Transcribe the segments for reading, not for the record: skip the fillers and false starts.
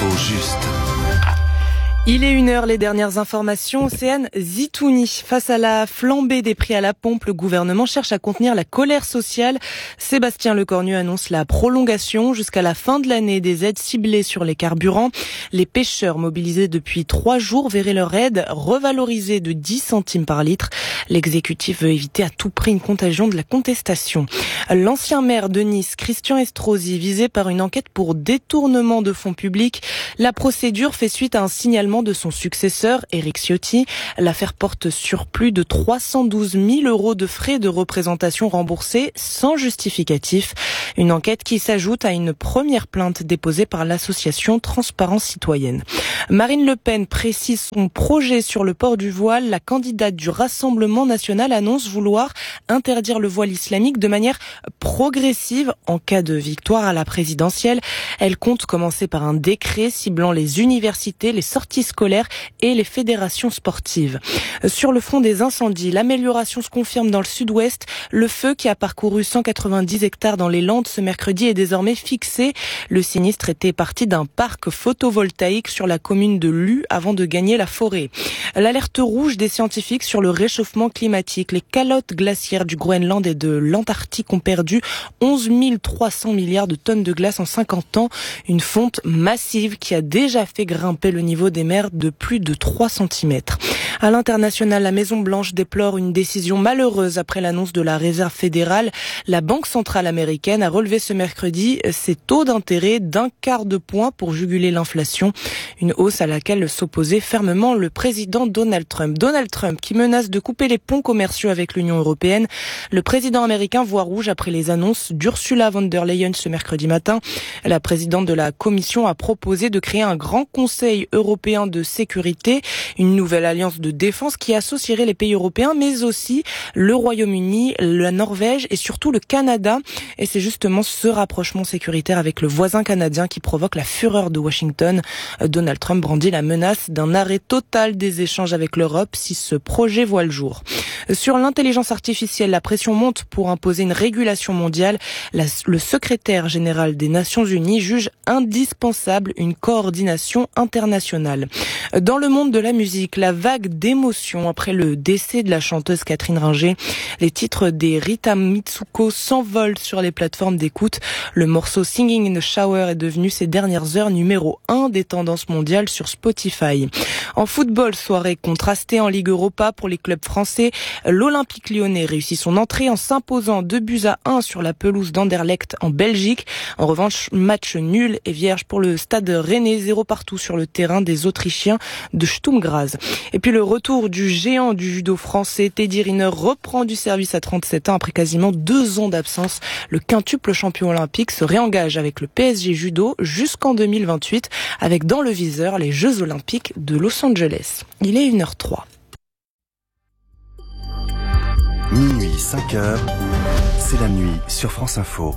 L'info juste. Il est 1h, les dernières informations. Océane Zitouni. Face à la flambée des prix à la pompe, le gouvernement cherche à contenir la colère sociale. Sébastien Lecornu annonce la prolongation jusqu'à la fin de l'année des aides ciblées sur les carburants. Les pêcheurs mobilisés depuis 3 jours verraient leur aide revalorisée de 10 centimes par litre. L'exécutif veut éviter à tout prix une contagion de la contestation. L'ancien maire de Nice, Christian Estrosi, visé par une enquête pour détournement de fonds publics. La procédure fait suite à un signalement de son successeur, Éric Ciotti. L'affaire porte sur plus de 312 000 € de frais de représentation remboursés sans justificatif. Une enquête qui s'ajoute à une première plainte déposée par l'association Transparence Citoyenne. Marine Le Pen précise son projet sur le port du voile. La candidate du Rassemblement national annonce vouloir interdire le voile islamique de manière progressive en cas de victoire à la présidentielle. Elle compte commencer par un décret ciblant les universités, les sorties scolaires et les fédérations sportives. Sur le front des incendies, l'amélioration se confirme dans le sud-ouest. Le feu qui a parcouru 190 hectares dans les Landes ce mercredi est désormais fixé. Le sinistre était parti d'un parc photovoltaïque sur la commune de Lus avant de gagner la forêt. L'alerte rouge des scientifiques sur le réchauffement climatique. Les calottes glaciaires du Groenland et de l'Antarctique ont perdu 11 300 milliards de tonnes de glace en 50 ans. Une fonte massive qui a déjà fait grimper le niveau des mers de plus de 3 cm. À l'international, la Maison-Blanche déplore une décision malheureuse après l'annonce de la Réserve fédérale. La Banque centrale américaine a relevé ce mercredi ses taux d'intérêt d'1/4 de point pour juguler l'inflation. Une hausse à laquelle s'opposait fermement le président Donald Trump. Donald Trump qui menace de couper les ponts commerciaux avec l'Union européenne. Le président américain voit rouge après les annonces d'Ursula von der Leyen ce mercredi matin. La présidente de la Commission a proposé de créer un grand conseil européen de sécurité, une nouvelle alliance de défense qui associerait les pays européens, mais aussi le Royaume-Uni, la Norvège et surtout le Canada. Et c'est justement ce rapprochement sécuritaire avec le voisin canadien qui provoque la fureur de Washington. Donald Trump brandit la menace d'un arrêt total des échanges avec l'Europe si ce projet voit le jour. Sur l'intelligence artificielle, la pression monte pour imposer une régulation mondiale. Le secrétaire général des Nations Unies juge indispensable une coordination internationale. Dans le monde de la musique, la vague d'émotion après le décès de la chanteuse Catherine Ringer. Les titres des Rita Mitsuko s'envolent sur les plateformes d'écoute. Le morceau Singing in the Shower est devenu ces dernières heures numéro 1 des tendances mondiales sur Spotify. En football, soirée contrastée en Ligue Europa pour les clubs français. L'Olympique lyonnais réussit son entrée en s'imposant 2-1 sur la pelouse d'Anderlecht en Belgique. En revanche, match nul et vierge pour le stade rennais, 0 partout sur le terrain des Autrichiens de Sturm Graz. Et puis le retour du géant du judo français, Teddy Riner, reprend du service à 37 ans après quasiment 2 ans d'absence. Le quintuple champion olympique se réengage avec le PSG Judo jusqu'en 2028 avec dans le viseur les Jeux Olympiques de Los Angeles. Il est 1h03. Minuit 5h, c'est la nuit sur France Info.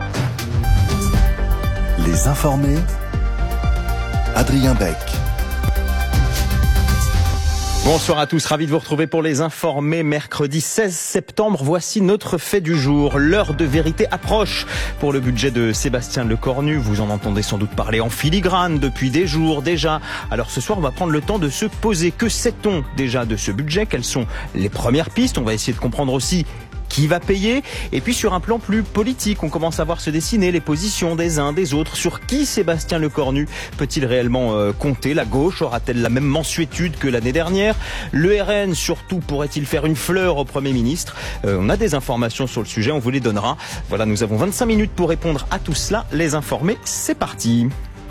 Les informés, Adrien Beck. Bonsoir à tous, ravi de vous retrouver pour les informés. Mercredi 16 septembre, voici notre fait du jour. L'heure de vérité approche pour le budget de Sébastien Lecornu. Vous en entendez sans doute parler en filigrane depuis des jours déjà. Alors ce soir, on va prendre le temps de se poser. Que sait-on déjà de ce budget? Quelles sont les premières pistes? On va essayer de comprendre aussi qui va payer. Et puis sur un plan plus politique, on commence à voir se dessiner les positions des uns des autres. Sur qui Sébastien Lecornu peut-il réellement compter? La gauche aura-t-elle la même mansuétude que l'année dernière? Le RN surtout pourrait-il faire une fleur au Premier ministre? On a des informations sur le sujet, on vous les donnera. Voilà, nous avons 25 minutes pour répondre à tout cela. Les informés, c'est parti.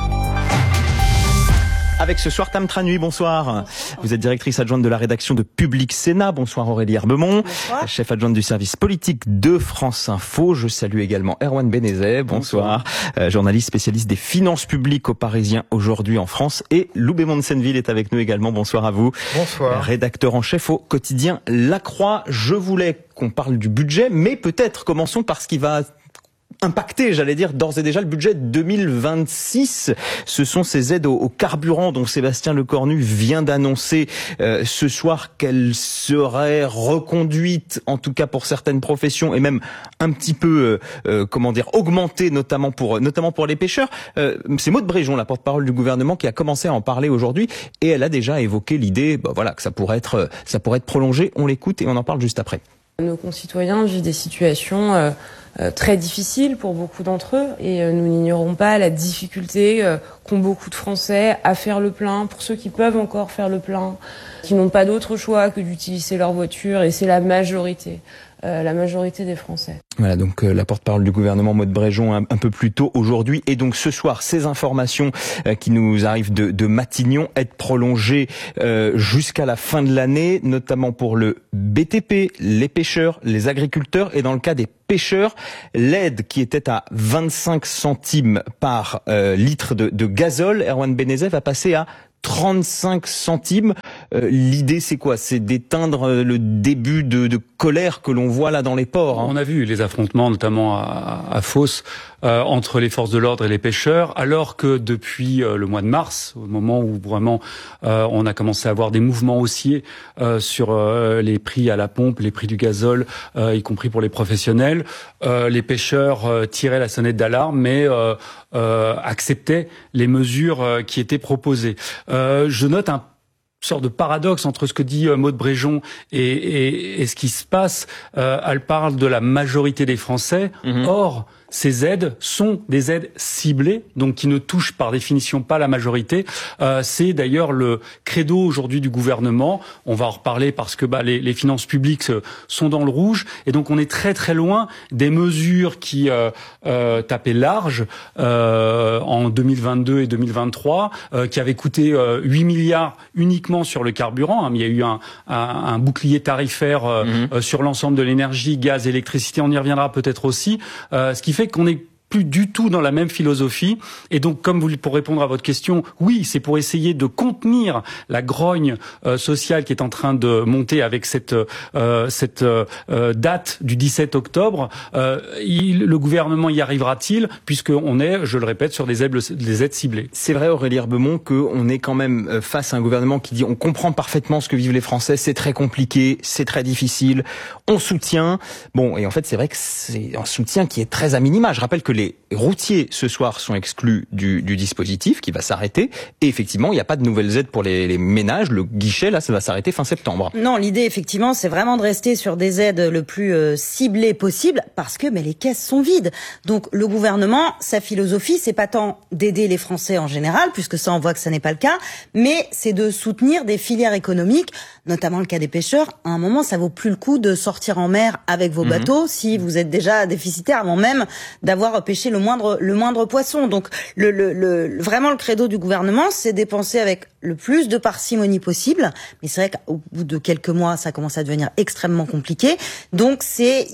Avec ce soir Tam Tranui, bonsoir. Vous êtes directrice adjointe de la rédaction de Public Sénat. Bonsoir Aurélie Herbemont, chef adjointe du service politique de France Info. Je salue également Erwan Benezet, bonsoir. Journaliste spécialiste des finances publiques au Parisien aujourd'hui en France. Et Lou Bémond de Senneville est avec nous également. Bonsoir à vous. Bonsoir. Rédacteur en chef au quotidien La Croix. Je voulais qu'on parle du budget, mais peut-être commençons par ce qui va impacter, j'allais dire, d'ores et déjà le budget 2026. Ce sont ces aides au carburant dont Sébastien Lecornu vient d'annoncer ce soir qu'elles seraient reconduites, en tout cas pour certaines professions, et même un petit peu, augmentées, notamment pour les pêcheurs. C'est Maud Bréjon, la porte-parole du gouvernement, qui a commencé à en parler aujourd'hui, et elle a déjà évoqué l'idée, que ça pourrait être prolongé. On l'écoute et on en parle juste après. Nos concitoyens vivent des situations très difficiles pour beaucoup d'entre eux et nous n'ignorons pas la difficulté qu'ont beaucoup de Français à faire le plein, pour ceux qui peuvent encore faire le plein, qui n'ont pas d'autre choix que d'utiliser leur voiture, et c'est la majorité des Français. Voilà, donc la porte-parole du gouvernement, Maud Bréjon, un peu plus tôt aujourd'hui. Et donc ce soir, ces informations qui nous arrivent de Matignon être prolongées jusqu'à la fin de l'année, notamment pour le BTP, les pêcheurs, les agriculteurs, et dans le cas des pêcheurs, l'aide qui était à 25 centimes par litre de gazole, Erwan Benezet, va passer à 35 centimes. L'idée, c'est quoi? C'est d'éteindre le début de colère que l'on voit là dans les ports. On a vu les affrontements, notamment à Fos, entre les forces de l'ordre et les pêcheurs, alors que depuis le mois de mars, au moment où vraiment on a commencé à avoir des mouvements haussiers sur les prix à la pompe, les prix du gazole, y compris pour les professionnels, les pêcheurs tiraient la sonnette d'alarme, mais acceptaient les mesures qui étaient proposées. Je note un sorte de paradoxe entre ce que dit Maud Bréjon et ce qui se passe. Elle parle de la majorité des Français. Or, ces aides sont des aides ciblées, donc qui ne touchent par définition pas la majorité. C'est d'ailleurs le credo aujourd'hui du gouvernement. On va en reparler parce que les finances publiques sont dans le rouge, et donc on est très très loin des mesures qui tapaient large en 2022 et 2023, qui avaient coûté 8 milliards uniquement sur le carburant. Il y a eu un bouclier tarifaire sur l'ensemble de l'énergie, gaz, électricité. On y reviendra peut-être aussi. Ce qui fait qu'on n'est plus du tout dans la même philosophie. Et donc, pour répondre à votre question, oui, c'est pour essayer de contenir la grogne sociale qui est en train de monter avec cette date du 17 octobre. Le gouvernement y arrivera-t-il, puisqu'on est, je le répète, sur des aides ciblées. C'est vrai, Aurélie Herbemont, qu'on est quand même face à un gouvernement qui dit on comprend parfaitement ce que vivent les Français, c'est très compliqué, c'est très difficile, on soutient. Bon, et en fait, c'est vrai que c'est un soutien qui est très à minima. Je rappelle que les routiers ce soir sont exclus du dispositif qui va s'arrêter, et effectivement il n'y a pas de nouvelles aides pour les ménages. Le guichet là, ça va s'arrêter fin septembre. Non, l'idée effectivement c'est vraiment de rester sur des aides le plus ciblées possible, parce que les caisses sont vides. Donc le gouvernement, sa philosophie, c'est pas tant d'aider les Français en général, puisque ça on voit que ça n'est pas le cas, mais c'est de soutenir des filières économiques, notamment le cas des pêcheurs. À un moment, ça vaut plus le coup de sortir en mer avec vos bateaux si vous êtes déjà déficitaire avant même d'avoir pêché le moindre poisson. Donc vraiment le credo du gouvernement, c'est dépenser avec le plus de parcimonie possible. Mais c'est vrai qu'au bout de quelques mois, ça commence à devenir extrêmement compliqué. Donc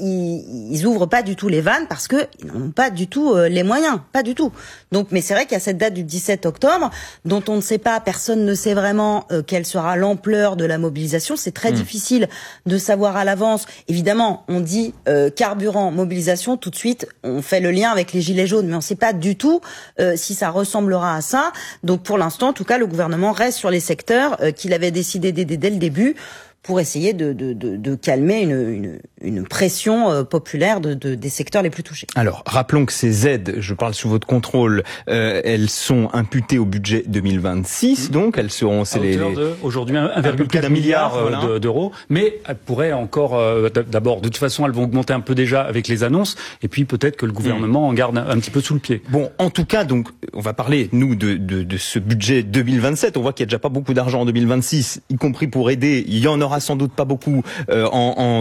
ils ouvrent pas du tout les vannes, parce que ils n'ont pas du tout les moyens, pas du tout. Donc, mais c'est vrai qu'il y a cette date du 17 octobre dont on ne sait pas, personne ne sait vraiment quelle sera l'ampleur de la mobilisation. C'est très difficile de savoir à l'avance. Évidemment, on dit carburant, mobilisation, tout de suite, on fait le lien avec les gilets jaunes, mais on ne sait pas du tout si ça ressemblera à ça. Donc pour l'instant, en tout cas, le gouvernement reste sur les secteurs qu'il avait décidé d'aider dès le début, pour essayer de calmer une pression populaire des secteurs les plus touchés. Alors, rappelons que ces aides, je parle sous votre contrôle, elles sont imputées au budget 2026, donc elles seront... Aujourd'hui 1,4 milliard d'euros, mais elles pourraient encore... D'abord, de toute façon, elles vont augmenter un peu déjà avec les annonces, et puis peut-être que le gouvernement en garde un petit peu sous le pied. Bon, en tout cas, donc, on va parler, nous, de ce budget 2027. On voit qu'il y a déjà pas beaucoup d'argent en 2026, y compris pour aider. Il y en aura sans doute pas beaucoup en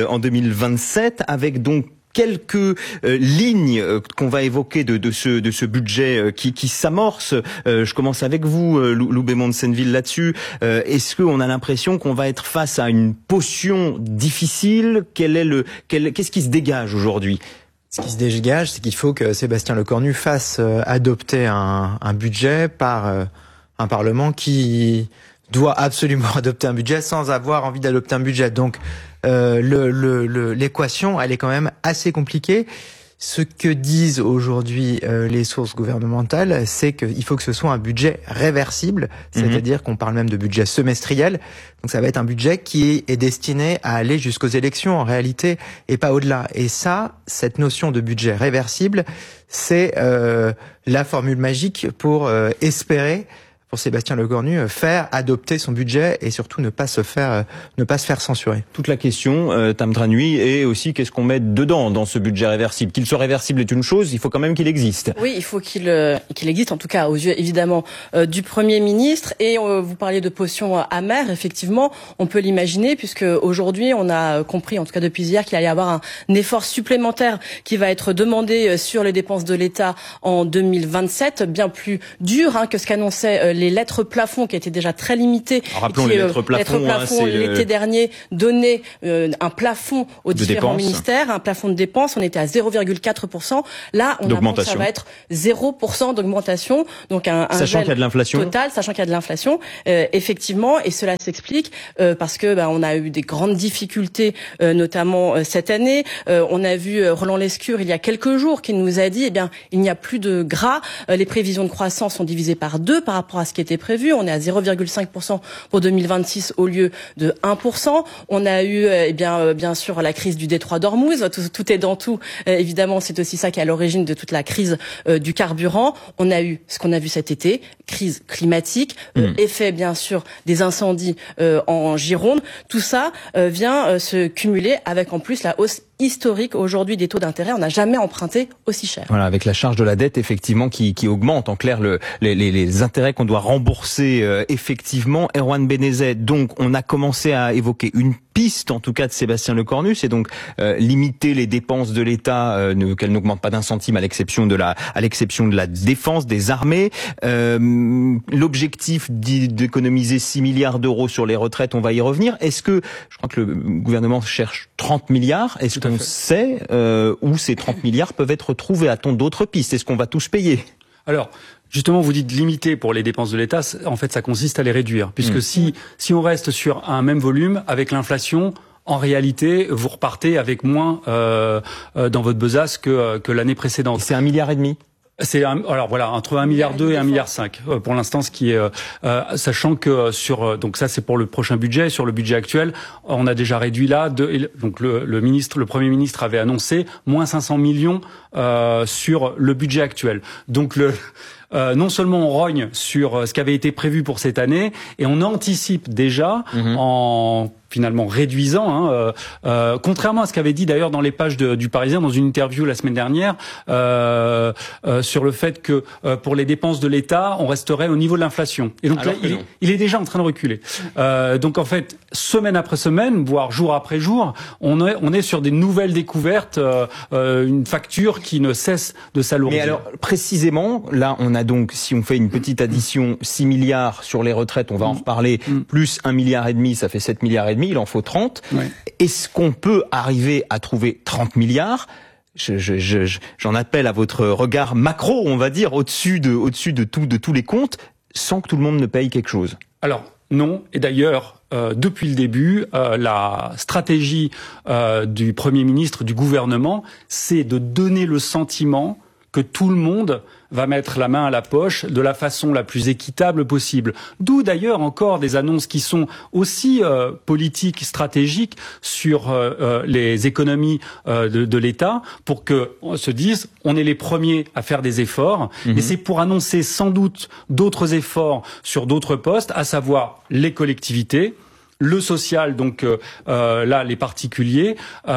2027, avec donc quelques lignes qu'on va évoquer de ce budget qui s'amorce. Je commence avec vous, Loubet Monsenneville, là-dessus. Est-ce qu'on a l'impression qu'on va être face à une potion difficile? Qu'est-ce qui se dégage aujourd'hui? Ce qui se dégage, c'est qu'il faut que Sébastien Lecornu fasse adopter un budget par un Parlement qui doit absolument adopter un budget sans avoir envie d'adopter un budget. Donc l'équation, elle est quand même assez compliquée. Ce que disent aujourd'hui les sources gouvernementales, c'est qu'il faut que ce soit un budget réversible, c'est-à-dire qu'on parle même de budget semestriel. Donc ça va être un budget qui est destiné à aller jusqu'aux élections en réalité et pas au-delà. Et ça, cette notion de budget réversible, c'est la formule magique pour espérer, pour Sébastien Lecornu, faire adopter son budget et surtout ne pas se faire censurer. Toute la question, Tam Tra Nguyen, est aussi qu'est-ce qu'on met dedans dans ce budget réversible. Qu'il soit réversible est une chose, il faut quand même qu'il existe. Oui, il faut qu'il existe, en tout cas aux yeux évidemment du Premier ministre. Et vous parliez de potion amère, effectivement, on peut l'imaginer puisque aujourd'hui on a compris, en tout cas depuis hier, qu'il allait y avoir un effort supplémentaire qui va être demandé sur les dépenses de l'État en 2027, bien plus dur que ce qu'annonçait les lettres plafonds qui étaient déjà très limitées. Alors, rappelons les lettres plafonds, l'été dernier donnaient un plafond aux différents ministères, un plafond de dépenses. On était à 0,4%. Là, on avance, ça va être 0% d'augmentation. Donc sachant qu'il y a de l'inflation total, sachant qu'il y a de l'inflation, effectivement, et cela s'explique parce que on a eu des grandes difficultés, notamment cette année. On a vu Roland Lescure il y a quelques jours qui nous a dit, il n'y a plus de gras. Les prévisions de croissance sont divisées par 2 par rapport à ce qui était prévu. On est à 0,5% pour 2026 au lieu de 1%. On a eu bien sûr la crise du détroit d'Ormuz. Tout est dans tout. Évidemment, c'est aussi ça qui est à l'origine de toute la crise du carburant. On a eu ce qu'on a vu cet été, crise climatique, effet bien sûr des incendies en Gironde. Tout ça vient se cumuler avec en plus la hausse historique aujourd'hui des taux d'intérêt. On n'a jamais emprunté aussi cher. Voilà, avec la charge de la dette effectivement qui augmente. En clair, les intérêts qu'on doit rembourser effectivement. Erwan Benezet, donc on a commencé à évoquer une piste en tout cas de Sébastien Lecornu, c'est donc limiter les dépenses de l'État, qu'elles n'augmentent pas d'un centime à l'exception de la défense, des armées. L'objectif d'économiser 6 milliards d'euros sur les retraites, on va y revenir. Est-ce que, je crois que le gouvernement cherche 30 milliards, est-ce qu'on sait où ces 30 milliards peuvent être trouvés? A-t-on d'autres pistes? Est-ce qu'on va tous payer? Alors, justement, vous dites limiter pour les dépenses de l'État. En fait, ça consiste à les réduire. Puisque si on reste sur un même volume, avec l'inflation, en réalité, vous repartez avec moins dans votre besace que l'année précédente. C'est 1,5 milliard. Alors voilà, entre 1,2 milliard et 1,5 milliard pour l'instant, ce qui est sachant que donc ça c'est pour le prochain budget. Sur le budget actuel, on a déjà réduit là. Donc le Premier ministre avait annoncé moins 500 millions sur le budget actuel. Donc non seulement on rogne sur ce qui avait été prévu pour cette année, et on anticipe déjà en finalement réduisant, contrairement à ce qu'avait dit d'ailleurs dans les pages du Parisien dans une interview la semaine dernière, sur le fait que pour les dépenses de l'État, on resterait au niveau de l'inflation. Et donc là, il est déjà en train de reculer. Donc en fait, semaine après semaine, voire jour après jour, on est sur des nouvelles découvertes, une facture qui ne cesse de s'alourdir. Mais alors précisément, là, on a donc, si on fait une petite addition, 6 milliards sur les retraites, on va en reparler, plus 1,5 milliard, ça fait 7,5 milliards. Il en faut 30. Ouais. Est-ce qu'on peut arriver à trouver 30 milliards? J'en appelle à votre regard macro, on va dire, au-dessus de tous les comptes, sans que tout le monde ne paye quelque chose. Alors, non. Et d'ailleurs, depuis le début, la stratégie du Premier ministre, du gouvernement, c'est de donner le sentiment que tout le monde va mettre la main à la poche de la façon la plus équitable possible. D'où d'ailleurs encore des annonces qui sont aussi politiques, stratégiques sur les économies de l'État, pour que on se dise on est les premiers à faire des efforts. Et c'est pour annoncer sans doute d'autres efforts sur d'autres postes, à savoir les collectivités, le social, donc là les particuliers,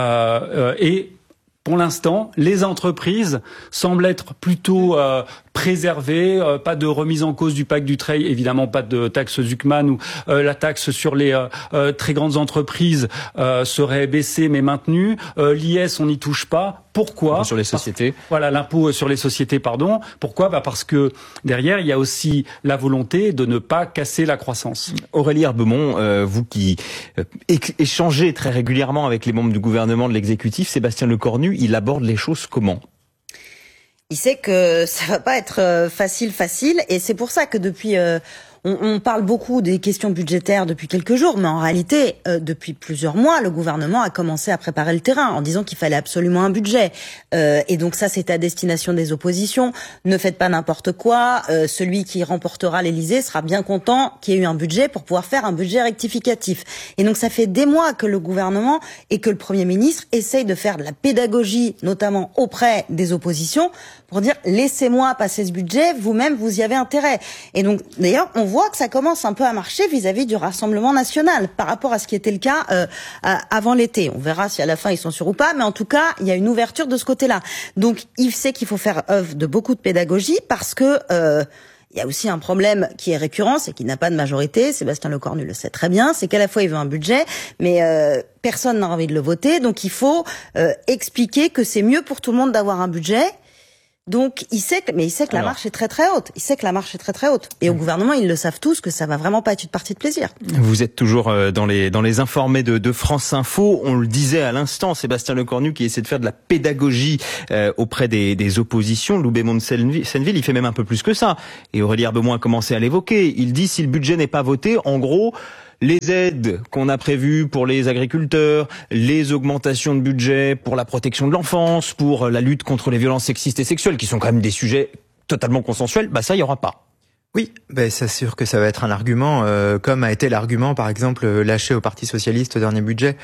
et pour l'instant, les entreprises semblent être plutôt préservées, pas de remise en cause du pacte Dutreil, évidemment pas de taxe Zuckman, ou la taxe sur les très grandes entreprises serait baissée mais maintenue. L'IS, on n'y touche pas. Pourquoi? Sur les sociétés. Voilà, l'impôt sur les sociétés, pardon. Pourquoi? Parce que derrière, il y a aussi la volonté de ne pas casser la croissance. Aurélie Herbemont, vous qui échangez très régulièrement avec les membres du gouvernement, de l'exécutif, Sébastien Lecornu, il aborde les choses comment? Il sait que ça va pas être facile, et c'est pour ça que depuis On parle beaucoup des questions budgétaires depuis quelques jours, mais en réalité, depuis plusieurs mois, le gouvernement a commencé à préparer le terrain en disant qu'il fallait absolument un budget. Et donc ça, c'est à destination des oppositions. Ne faites pas n'importe quoi. Celui qui remportera l'Élysée sera bien content qu'il y ait eu un budget pour pouvoir faire un budget rectificatif. Et donc ça fait des mois que le gouvernement et que le Premier ministre essayent de faire de la pédagogie, notamment auprès des oppositions, pour dire laissez-moi passer ce budget, vous-même vous y avez intérêt. Et donc d'ailleurs on voit que ça commence un peu à marcher vis-à-vis du Rassemblement national par rapport à ce qui était le cas avant l'été. On verra si à la fin ils sont sûrs ou pas, mais en tout cas il y a une ouverture de ce côté-là. Donc il sait qu'il faut faire œuvre de beaucoup de pédagogie parce que il y a aussi un problème qui est récurrent, c'est qu'il n'a pas de majorité. Sébastien Lecornu le sait très bien. C'est qu'à la fois il veut un budget, mais personne n'a envie de le voter. Donc il faut expliquer que c'est mieux pour tout le monde d'avoir un budget. Donc il sait que la marche est très très haute. Et au gouvernement, ils le savent tous que ça va vraiment pas être une partie de plaisir. Vous êtes toujours dans les informés de France Info. On le disait à l'instant, Sébastien Lecornu qui essaie de faire de la pédagogie auprès des oppositions. Loubet Senneville, il fait même un peu plus que ça. Et Aurélie Herbemont a commencé à l'évoquer. Il dit si le budget n'est pas voté, en gros, les aides qu'on a prévues pour les agriculteurs, les augmentations de budget pour la protection de l'enfance, pour la lutte contre les violences sexistes et sexuelles, qui sont quand même des sujets totalement consensuels, ça, il n'y aura pas. Oui, c'est sûr que ça va être un argument, comme a été l'argument, par exemple, lâché au Parti socialiste au dernier budget,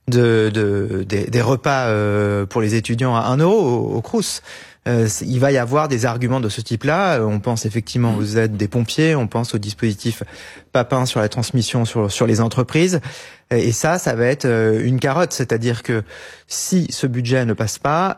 des repas pour les étudiants à 1 euro au Crous. Il va y avoir des arguments de ce type-là. On pense effectivement aux aides des pompiers, on pense au dispositif Papin sur la transmission sur les entreprises. Et ça va être une carotte, c'est-à-dire que si ce budget ne passe pas,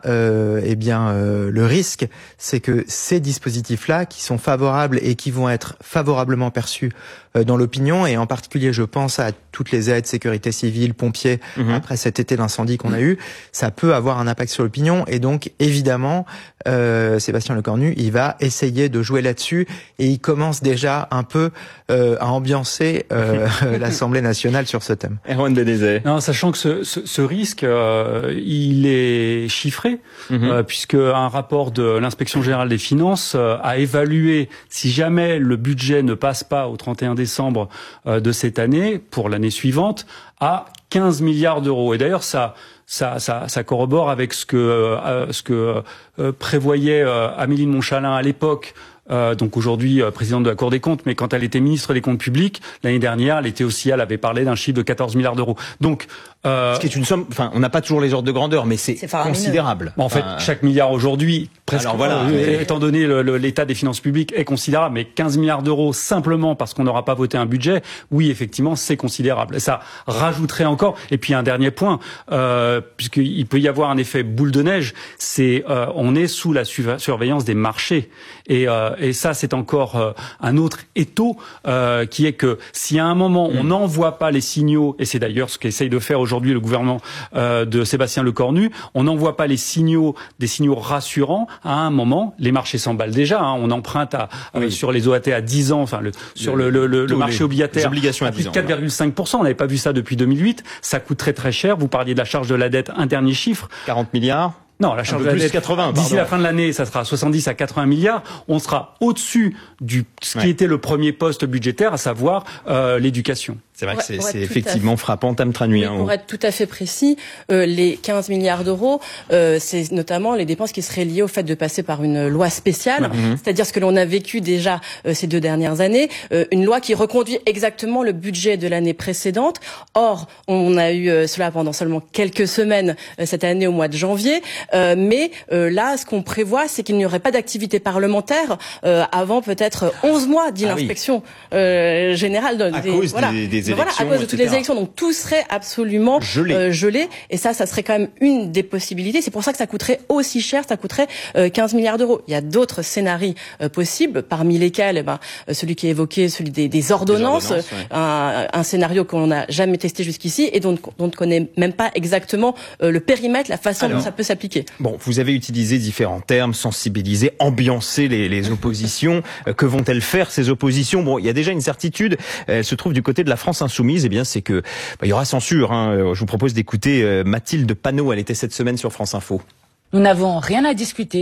le risque, c'est que ces dispositifs-là, qui sont favorables et qui vont être favorablement perçus dans l'opinion, et en particulier, je pense à toutes les aides sécurité civile, pompiers, après cet été d'incendie qu'on a eu, ça peut avoir un impact sur l'opinion. Et donc, évidemment, Sébastien Lecornu, il va essayer de jouer là-dessus, et il commence déjà un peu à ambiancer l'Assemblée nationale sur ce thème. Erwan Benezet. Non, sachant que ce risque, il est chiffré, puisque un rapport de l'Inspection générale des finances a évalué si jamais le budget ne passe pas au 31 décembre de cette année, pour l'année suivante, à 15 milliards d'euros. Et d'ailleurs, ça corrobore avec ce que prévoyait Amélie de Montchalin à l'époque. Donc aujourd'hui présidente de la Cour des comptes, mais quand elle était ministre des Comptes publics l'année dernière, elle avait parlé d'un chiffre de 14 milliards d'euros. Donc ce qui est une somme, on n'a pas toujours les ordres de grandeur, mais c'est considérable. En fait, chaque milliard aujourd'hui, presque, étant donné l'état des finances publiques, est considérable, mais 15 milliards d'euros simplement parce qu'on n'aura pas voté un budget, oui, effectivement, c'est considérable. Et ça rajouterait encore. Et puis un dernier point, puisqu'il peut y avoir un effet boule de neige, on est sous la surveillance des marchés. Et ça, c'est encore un autre étau qui est que si à un moment on n'envoie pas les signaux, et c'est d'ailleurs ce qu'essaye de faire aujourd'hui le gouvernement de Sébastien Lecornu, on n'envoie pas des signaux rassurants, à un moment, les marchés s'emballent déjà. On emprunte sur les OAT à 10 ans, sur le marché obligataire, obligations à plus de 4,5%. On n'avait pas vu ça depuis 2008. Ça coûte très très cher. Vous parliez de la charge de la dette, un dernier chiffre. 40 milliards. Non, la charge de la dette, 80, d'ici la fin de l'année, ça sera 70 à 80 milliards. On sera au-dessus ce qui était le premier poste budgétaire, à savoir l'éducation. C'est vrai que c'est effectivement frappant, Tam Tranui. Pour être tout à fait précis, les 15 milliards d'euros, c'est notamment les dépenses qui seraient liées au fait de passer par une loi spéciale, c'est-à-dire ce que l'on a vécu déjà ces 2 dernières années, une loi qui reconduit exactement le budget de l'année précédente. Or, on a eu cela pendant seulement quelques semaines cette année au mois de janvier, mais là, ce qu'on prévoit, c'est qu'il n'y aurait pas d'activité parlementaire avant peut-être 11 mois, dit l'inspection générale. À cause des élections, à cause de toutes les élections. Donc tout serait absolument gelé. Et ça serait quand même une des possibilités. C'est pour ça que ça coûterait aussi cher. Ça coûterait 15 milliards d'euros. Il y a d'autres scénarios possibles, parmi lesquels celui qui est évoqué, celui des ordonnances, un scénario qu'on n'a jamais testé jusqu'ici et dont on ne connaît même pas exactement le périmètre, la façon dont ça peut s'appliquer. Bon, vous avez utilisé différents termes, sensibiliser, ambiancer les oppositions. Que vont-elles faire, ces oppositions? Bon, il y a déjà une certitude. Elle se trouve du côté de la France insoumise. Eh bien, c'est que il y aura censure. Je vous propose d'écouter Mathilde Panot. Elle était cette semaine sur France Info. Nous n'avons rien à discuter.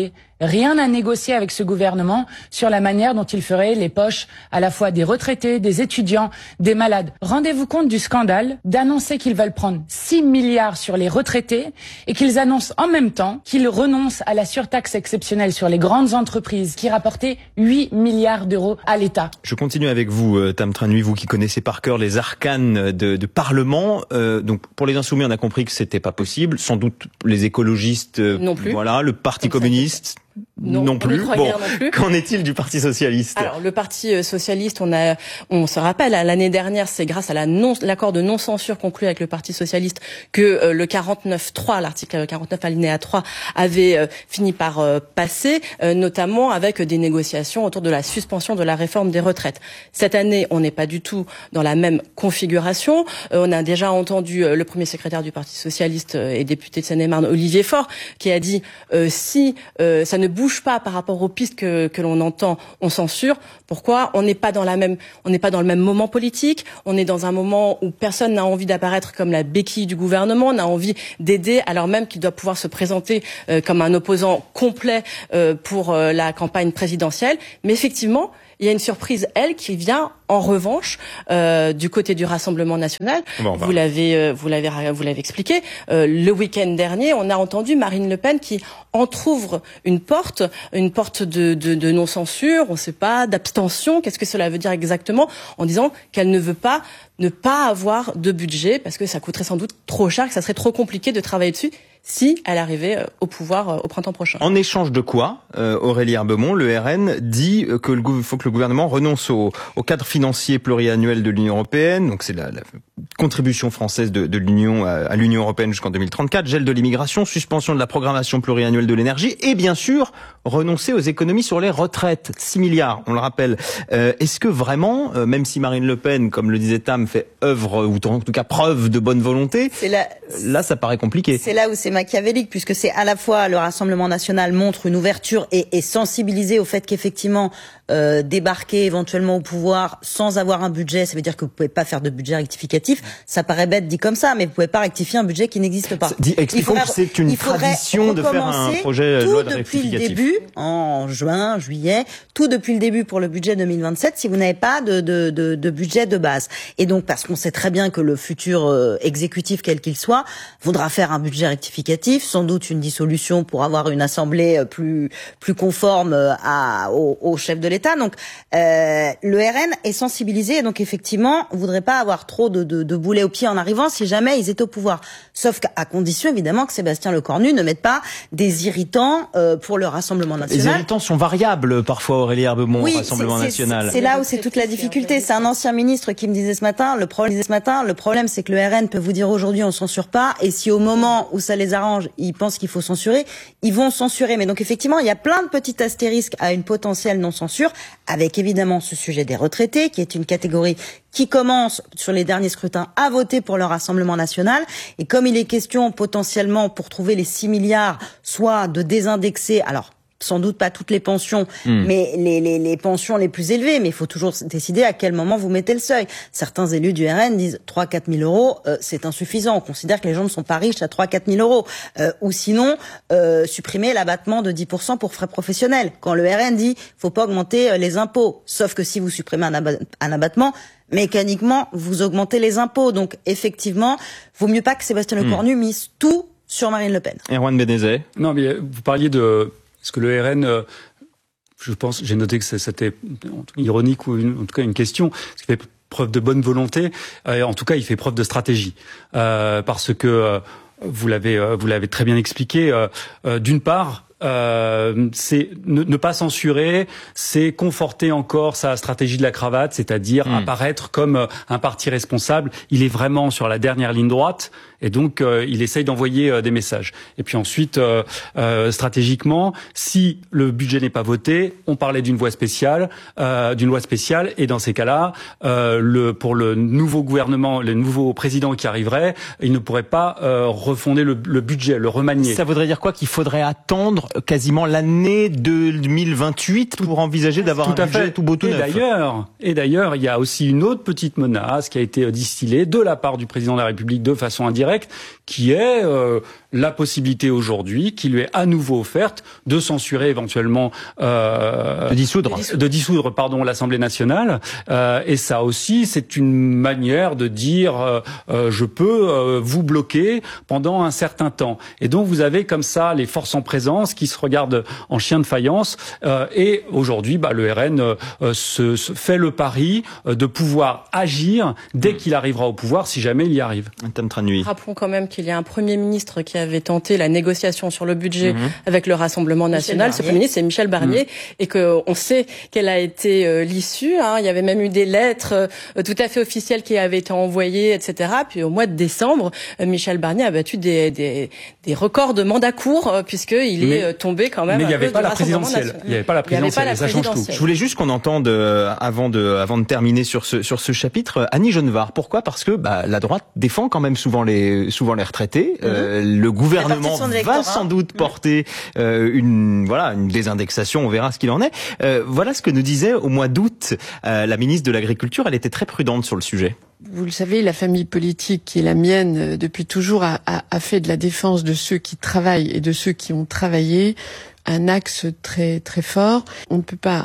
rien à négocier avec ce gouvernement sur la manière dont il ferait les poches à la fois des retraités, des étudiants, des malades. Rendez-vous compte du scandale d'annoncer qu'ils veulent prendre 6 milliards sur les retraités et qu'ils annoncent en même temps qu'ils renoncent à la surtaxe exceptionnelle sur les grandes entreprises qui rapportait 8 milliards d'euros à l'État. Je continue avec vous, Tam Trinh Nui, vous qui connaissez par cœur les arcanes de Parlement. Donc pour les Insoumis, on a compris que c'était pas possible. Sans doute les écologistes, non plus. Voilà, le Parti communiste. Non plus. Bon, non plus. Qu'en est-il du Parti socialiste? Alors, le Parti socialiste, on se rappelle, l'année dernière, c'est grâce à l'accord de non-censure conclu avec le Parti socialiste que le 49.3, l'article 49 alinéa 3, avait fini par passer, notamment avec des négociations autour de la suspension de la réforme des retraites. Cette année, on n'est pas du tout dans la même configuration. On a déjà entendu le premier secrétaire du Parti socialiste et député de Seine-et-Marne, Olivier Faure, qui a dit si ça ne bouge pas par rapport aux pistes que l'on entend, on censure. Pourquoi? On n'est pas dans le même moment politique. On est dans un moment où personne n'a envie d'apparaître comme la béquille du gouvernement. On a envie d'aider, alors même qu'il doit pouvoir se présenter comme un opposant complet pour la campagne présidentielle. Mais effectivement, il y a une surprise, elle, qui vient en revanche du côté du Rassemblement national. Bon, vous l'avez expliqué. Le week-end dernier, on a entendu Marine Le Pen qui entrouvre une porte de non-censure, on ne sait pas, d'abstention. Qu'est-ce que cela veut dire exactement? En disant qu'elle ne veut pas ne pas avoir de budget parce que ça coûterait sans doute trop cher, que ça serait trop compliqué de travailler dessus si elle arrivait au pouvoir au printemps prochain. En échange de quoi, Aurélie Herbemont, le RN dit que faut que le gouvernement renonce au cadre financier pluriannuel de l'Union européenne, donc c'est la contribution française de l'Union à l'Union européenne jusqu'en 2034, gel de l'immigration, suspension de la programmation pluriannuelle de l'énergie et bien sûr renoncer aux économies sur les retraites, 6 milliards, on le rappelle. Est-ce que vraiment, même si Marine Le Pen, comme le disait Tam, fait œuvre ou en tout cas preuve de bonne volonté, là ça paraît compliqué. C'est là où c'est machiavélique, puisque c'est à la fois le Rassemblement national montre une ouverture et sensibilisé au fait qu'effectivement débarquer éventuellement au pouvoir sans avoir un budget, ça veut dire que vous pouvez pas faire de budget rectificatif. Ça paraît bête dit comme ça, mais vous pouvez pas rectifier un budget qui n'existe pas. Expliquons que c'est une tradition de faire un projet de loi de rectificatif. Depuis le début, en juin, juillet, tout depuis le début pour le budget 2027, si vous n'avez pas de budget de base. Et donc, parce qu'on sait très bien que le futur exécutif, quel qu'il soit, voudra faire un budget rectificatif, sans doute une dissolution pour avoir une assemblée plus conforme au chef de l'État. Donc, le RN est sensibilisé et donc effectivement, on voudrait pas avoir trop de boulets aux pieds en arrivant si jamais ils étaient au pouvoir. Sauf qu'à condition évidemment que Sébastien Lecornu ne mette pas des irritants pour le Rassemblement national. Les irritants sont variables parfois, Aurélie Herbemont, au Rassemblement national. C'est là où c'est toute la difficulté. C'est un ancien ministre qui me disait ce matin, le problème c'est que le RN peut vous dire aujourd'hui on censure pas et si au moment où ça les arrange, ils pensent qu'il faut censurer, ils vont censurer. Mais donc effectivement, il y a plein de petits astérisques à une potentielle non-censure, avec évidemment ce sujet des retraités, qui est une catégorie qui commence sur les derniers scrutins à voter pour le Rassemblement national. Et comme il est question potentiellement pour trouver les 6 milliards, soit de désindexer, alors sans doute pas toutes les pensions, mais les pensions les plus élevées. Mais il faut toujours décider à quel moment vous mettez le seuil. Certains élus du RN disent 3-4 000 euros, c'est insuffisant. On considère que les gens ne sont pas riches à 3-4 000 euros. Ou sinon, supprimer l'abattement de 10% pour frais professionnels. Quand le RN dit faut pas augmenter les impôts, sauf que si vous supprimez un abattement, mécaniquement, vous augmentez les impôts. Donc, effectivement, vaut mieux pas que Sébastien Lecornu mise tout sur Marine Le Pen. Erwan Benezet. Non, mais vous parliez de... Est-ce que le RN... je pense, j'ai noté que c'était ironique ou en tout cas une question, parce qu'il fait preuve de bonne volonté, en tout cas il fait preuve de stratégie, parce que vous l'avez très bien expliqué, d'une part, c'est ne pas censurer, c'est conforter encore sa stratégie de la cravate, c'est-à-dire apparaître comme un parti responsable. Il est vraiment sur la dernière ligne droite et donc il essaye d'envoyer des messages. Et puis ensuite, stratégiquement, si le budget n'est pas voté, on parlait d'une loi spéciale, et dans ces cas-là, pour le nouveau gouvernement, le nouveau président qui arriverait, il ne pourrait pas refonder le budget, le remanier. Ça voudrait dire quoi? Qu'il faudrait attendre quasiment l'année 2028 pour envisager d'avoir un budget tout beau tout neuf. Et d'ailleurs, il y a aussi une autre petite menace qui a été distillée de la part du président de la République de façon indirecte, qui est la possibilité aujourd'hui qui lui est à nouveau offerte de censurer éventuellement de dissoudre l'Assemblée nationale. Et ça aussi, c'est une manière de dire je peux vous bloquer pendant un certain temps. Et donc vous avez comme ça les forces en présence qui se regardent en chien de faïence. Et aujourd'hui, le RN se fait le pari de pouvoir agir dès qu'il arrivera au pouvoir, si jamais il y arrive. Rappelons quand même qu'il y a un Premier ministre qui avait tenté la négociation sur le budget avec le Rassemblement national. Ce Premier ministre, c'est Michel Barnier, et qu'on sait quelle a été l'issue. Il y avait même eu des lettres tout à fait officielles qui avaient été envoyées, etc. Puis au mois de décembre, Michel Barnier a battu des records de mandat court, puisqu'il est tombé quand même. Mais il n'y avait pas la présidentielle. Il n'y avait pas la présidentielle. Ça change tout. Je voulais juste qu'on entende, avant de terminer sur ce chapitre, Annie Genevard. Pourquoi ? Parce que la droite défend quand même souvent les retraités. Le gouvernement va sans doute porter une désindexation. On verra ce qu'il en est. Voilà ce que nous disait au mois d'août la ministre de l'Agriculture. Elle était très prudente sur le sujet. Vous le savez, la famille politique qui est la mienne depuis toujours a fait de la défense de ceux qui travaillent et de ceux qui ont travaillé un axe très très fort. On ne peut pas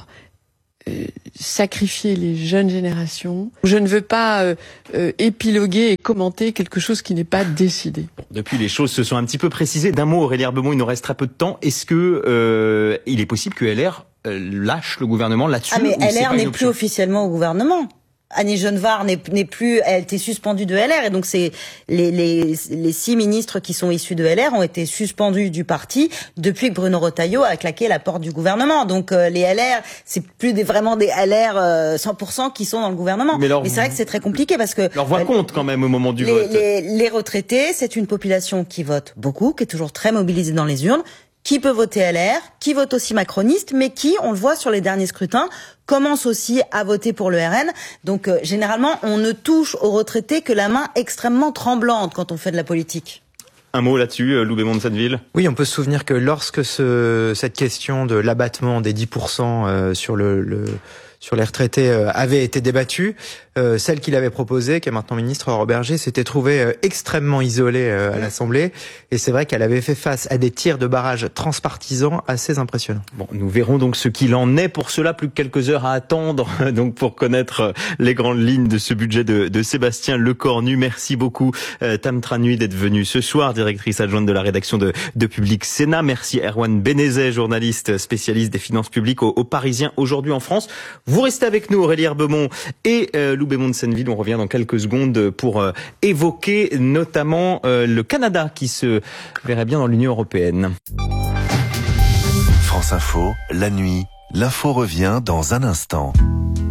sacrifier les jeunes générations. Je ne veux pas épiloguer et commenter quelque chose qui n'est pas décidé. Depuis, les choses se sont un petit peu précisées. D'un mot, Aurélie Herbemont, il nous reste très peu de temps. Est-ce que il est possible que LR lâche le gouvernement là-dessus? Mais LR n'est plus officiellement au gouvernement. Annie Genevard n'est plus, elle était suspendue de LR, et donc c'est les 6 ministres qui sont issus de LR ont été suspendus du parti depuis que Bruno Retailleau a claqué la porte du gouvernement. Donc les LR, c'est plus vraiment des LR 100% qui sont dans le gouvernement. Mais c'est vrai que c'est très compliqué parce que leur voix compte quand même au moment du vote. Les retraités, c'est une population qui vote beaucoup, qui est toujours très mobilisée dans les urnes, qui peut voter LR, qui vote aussi macroniste, mais qui, on le voit sur les derniers scrutins, commence aussi à voter pour le RN. Donc généralement, on ne touche aux retraités que la main extrêmement tremblante quand on fait de la politique. Un mot là-dessus, Loubet-Mon de Senneville. Oui, on peut se souvenir que lorsque cette question de l'abattement des 10% sur les retraités avait été débattue, celle qu'il avait proposée, qui est maintenant ministre, Aurore Bergé, s'était trouvée extrêmement isolée à l'Assemblée. Et c'est vrai qu'elle avait fait face à des tirs de barrage transpartisans assez impressionnants. Bon, nous verrons donc ce qu'il en est. Pour cela, plus que quelques heures à attendre, donc pour connaître les grandes lignes de ce budget de Sébastien Lecornu. Merci beaucoup, Tam Tranui, d'être venu ce soir, directrice adjointe de la rédaction de Public Sénat. Merci Erwan Benezet, journaliste spécialiste des finances publiques au Parisien aujourd'hui en France. Vous restez avec nous, Aurélie Herbemont et Loubet-Mon de Senneville. On revient dans quelques secondes pour évoquer notamment le Canada qui se verrait bien dans l'Union européenne. France Info, la nuit, l'info revient dans un instant.